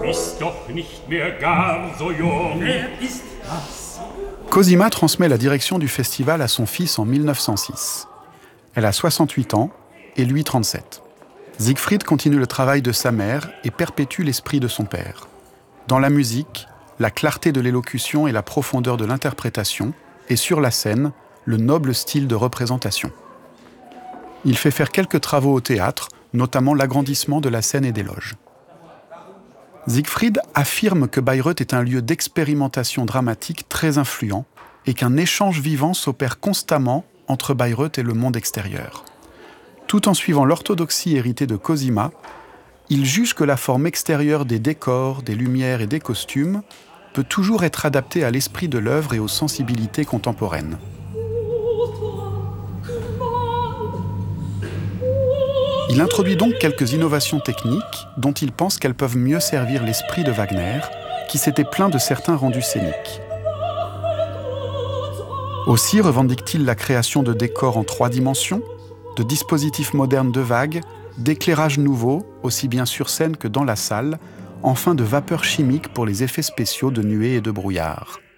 Ist doch nicht mehr gar so jung. Wer ist das? Cosima transmet la direction du festival à son fils en 1906. Elle a 68 ans et lui 37. Siegfried continue le travail de sa mère et perpétue l'esprit de son père. Dans la musique, la clarté de l'élocution et la profondeur de l'interprétation, et sur la scène, le noble style de représentation. Il fait faire quelques travaux au théâtre, notamment l'agrandissement de la scène et des loges. Siegfried affirme que Bayreuth est un lieu d'expérimentation dramatique très influent et qu'un échange vivant s'opère constamment entre Bayreuth et le monde extérieur. Tout en suivant l'orthodoxie héritée de Cosima, il juge que la forme extérieure des décors, des lumières et des costumes peut toujours être adaptée à l'esprit de l'œuvre et aux sensibilités contemporaines. Il introduit donc quelques innovations techniques dont il pense qu'elles peuvent mieux servir l'esprit de Wagner, qui s'était plaint de certains rendus scéniques. Aussi revendique-t-il la création de décors en 3 dimensions, de dispositifs modernes de vagues, d'éclairages nouveaux, aussi bien sur scène que dans la salle, enfin de vapeurs chimiques pour les effets spéciaux de nuées et de brouillard.